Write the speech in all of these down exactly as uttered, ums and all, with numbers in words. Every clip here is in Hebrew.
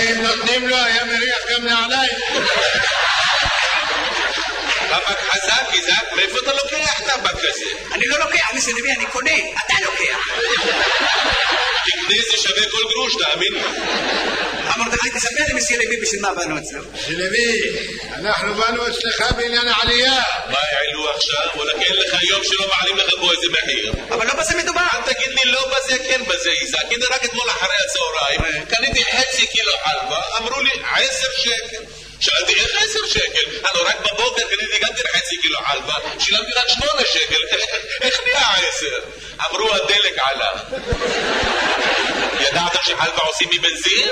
אם נותנים לו היה מריח גם נעליים. טבק חזק, איזק, מאיפה אתה לוקח טבק כזה? אני לא לוקח, מסי לוי, אני קונה, אתה לוקח. תקנה זה שווה כל גרוש, תאמין לי. מרדכי, תספר לי מסי לוי בשביל מה באנו אצלו. מסי לוי, אנחנו באנו אצלך בעניין העלייה. מה העלו עכשיו? וואלה, אין לך יום שלא מעלים לך פה איזה מחיר. אבל לא בזה מדובר. אל תגיד לי לא בזה, כן בזה, איזק. הנה רק אתמול אחרי הצהריים, קניתי חצי קילו חלבה, אמרו לי עשר שקל. שאלתי איך עשר שקל? הלו רק בבוקר קניתי גם כן חצי קילו חלבה, שילמתי רק שמונה שקל, איך נהיה עשר? אמרו הדלק עלה. ידעתם שחלבה עושים מבנזין?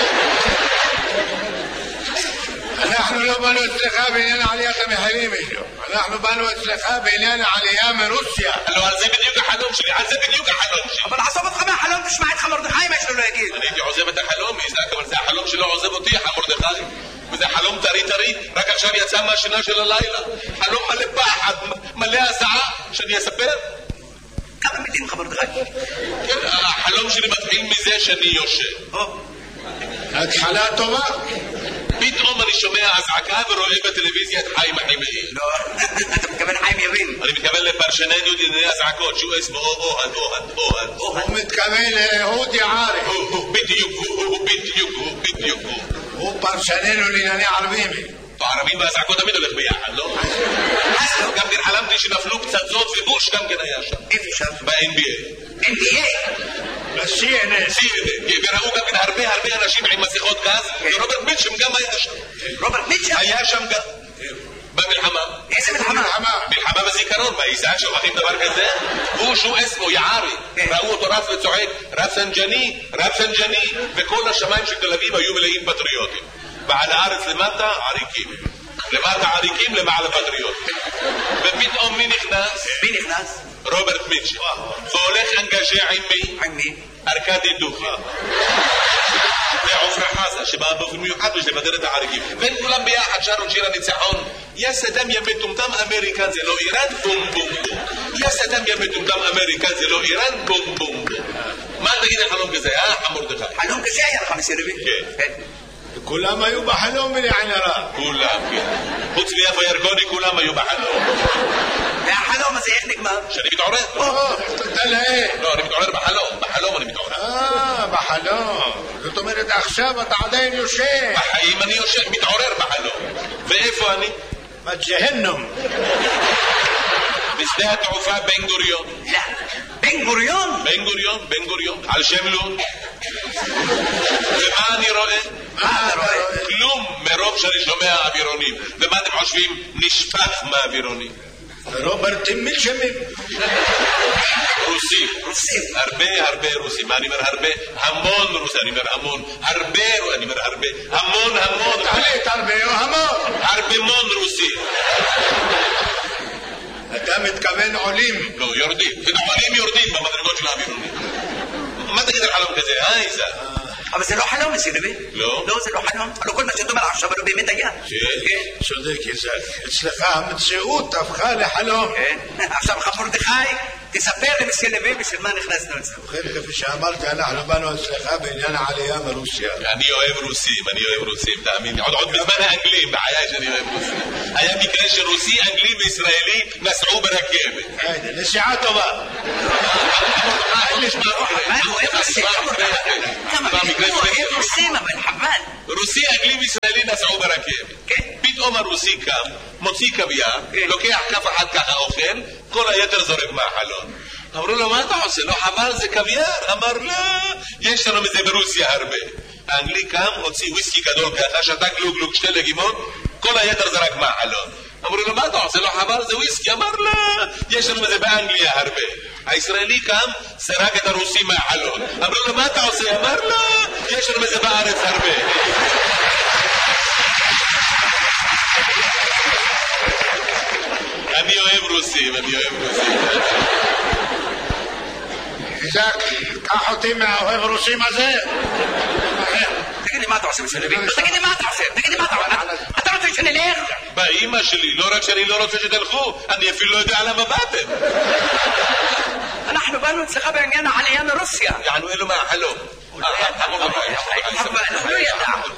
אנחנו לא באנו אצלך בעניין עליית המחירים, אנחנו באנו אצלך בעניין העלייה מרוסיה. הלו על זה בדיוק החלום שלי, על זה בדיוק החלום שלי. אבל עזוב אותך מהחלום, תשמע את מרדכי מה יש לו להגיד. אני הייתי עוזב את החלום, איזק, אבל זה החלום שלא עוזב אותי, מרדכי. וזה חלום טרי טרי, רק עכשיו יצא מהשינה של הלילה. חלום מלא פחד, מלא הזעה, שאני אספר? כמה מילים לך מרדכי? כן, החלום שלי מתחיל מזה שאני יושב. התחלה טובה. פתאום אני שומע אזעקה ורואה בטלוויזיה את חיים החימאי. לא, אתה מתכוון חיים יבין. אני מתכוון לפרשננו דיני אזעקות, שהוא אסמו אוהד, אוהד, אוהד. הוא מתכוון לאהוד יערי. בדיוק, הוא בדיוק, הוא בדיוק. הוא פרשננו לענייני ערבים. הערבים והאזעקות תמיד הולך ביחד, לא? גם כן חלמתי שנפלו פצצות ובוש גם כן היה שם. איפה שם? ב-אן בי איי. אן בי איי? ב-סי אן אן. סי אן אן, וראו גם כן הרבה הרבה אנשים עם מסכות גז, ורוברט מיטשם גם היה שם. רוברט מיטשם? היה שם גם. במלחמה. איזה מלחמה? מלחמה בזיכרון, מה איזה עד שוכחים דבר כזה? הוא שהוא אסמו יערי, ראו אותו רץ וצועק רב סנג'ני, רב סנג'ני, וכל השמיים של תל אביב היו מלאים פטריוטים. ועל הארץ למטה עריקים, למטה עריקים למעלה פטריוטים. ופתאום מי נכנס? מי נכנס? רוברט מיטשם. והולך אנגז'ה עם מי? עם מי? ארקדי דוכי. ועופרה חזה שבאה באופן מיוחד בשביל לבדר את העריקים, והם כולם ביחד שרו שיר הניצחון. יא סדאם יא מטומטם אמריקן זה לא איראן, בום בום בום. יא סדאם יא מטומטם אמריקן זה לא איראן, בום בום בום. מה תגיד לחלום כזה, אה מרדכי? חלום כזה היה לך מסי לוי? כן. כולם היו בחלום בלעין הרע. כולם, כן. חוץ מיפה ירקוני כולם היו בחלום. והחלום הזה איך נגמר? שאני מתעורר. או, תודה להם. לא, אני מתעורר בחלום, בחלום אני מתעורר. אה, בחלום. זאת אומרת עכשיו אתה עדיין יושב. בחיים אני יושב, מתעורר בחלום. ואיפה אני? בג'הנום. בשדה התעופה בן גוריון. לא, בן גוריון? בן גוריון, בן גוריון, על שם לוד. ומה אני רואה? מה אתה רואה? כלום מרוב שאני שומע אווירונים. ומה אתם חושבים? נשפך מהאווירונים. רוברט מיטשמים. רוסים. רוסים. הרבה הרבה רוסים. מה אני אומר הרבה? המון רוסים. אני אומר המון. הרבה, אני אומר הרבה. המון המון. תעלית הרבה או המון. הרבה מון רוסים. אתה מתכוון עולים. לא, יורדים. עולים יורדים במדרגות של האווירונים. מה תגיד על חלום כזה, אה איזה? אבל זה לא חלום מסי לוי. לא? לא, זה לא חלום. הלוא כל מה שאתה אומר עכשיו לא באמת היה. כן. צודק איזק. אצלך המציאות הפכה לחלום. כן. עכשיו מרדכי, תספר למסי לוי בשביל מה נכנסנו אצלנו. ובכן, כפי שאמרתי, אנחנו באנו אצלך בעניין העלייה מרוסיה. אני אוהב רוסים, אני אוהב רוסים, תאמין לי. עוד עוד בזמן האנגלים, בחיי שאני אוהב רוסים. היה מקרה שרוסי, אנגלי וישראלי נסעו ברכבת. נסיעה טובה. הוא אוהב רוסים. כמה הוא אוהב רוסים, אבל חבל. רוסי, אנגלי וישראלי נסעו ברכבת. פתאום הרוסי קם, מוציא קוויאר, לוקח כף אחד ככה אוכל, כל היתר זורק מהחלון. אמרו לו, מה אתה עושה? לא חבל, זה קוויאר. אמר, לא, יש לנו מזה ברוסיה הרבה. האנגלי קם, הוציא וויסקי גדול ככה, שתה גלוג גלוג שתי לגימות, כל היתר זרק מהחלון. אמרו לו, מה אתה עושה? לא חבל, זה וויסקי. אמר, לא, יש לנו מזה באנגליה הרבה. הישראלי קם, זרק את הרוסי מהחלון. אמרו לו, מה אתה עושה? אמר, לא, יש לנו מזה בארץ הרבה. אני אוהב רוסים, אני אוהב רוסים. איזק, קח אותי מהאוהב רוסים הזה. תגיד לי מה אתה עושה מסי לוי? תגיד לי מה אתה עושה? תגיד לי מה אתה עושה? אתה רוצה שנלך? באמא שלי, לא רק שאני לא רוצה שתלכו, אני אפילו לא יודע למה באתם. אנחנו באנו אצלך בעניין העלייה מרוסיה. יענו אלו מהחלום. אנחנו לא ידע.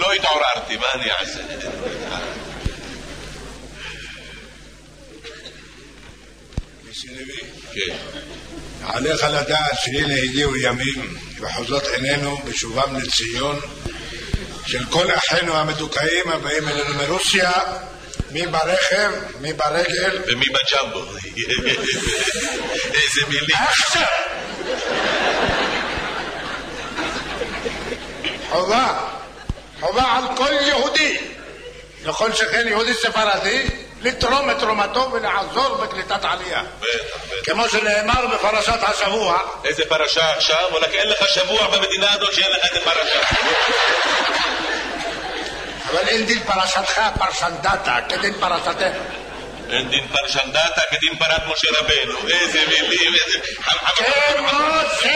לא התעוררתי, מה אני אעשה? כן. עליך לדעת שהנה הגיעו ימים וחוזות עינינו בשובם לציון של כל אחינו המדוכאים הבאים אלינו מרוסיה, מי ברכב, מי ברגל ומי בג'מבו. איזה מילים. עכשיו חובה חובה על כל יהודי, לכל שכן יהודי ספרדי, לתרום את תרומתו ולעזור בקליטת עלייה, כמו שנאמר בפרשת השבוע. איזה פרשה עכשיו? וואלכ, אין לך שבוע במדינה הזאת שאין לך איזה פרשה. אבל אין דין פרשתך פרשנדתה כדין פרשתך. אין דין פרשנדתה כדין פרת משה רבנו. איזה מילים, איזה... כמו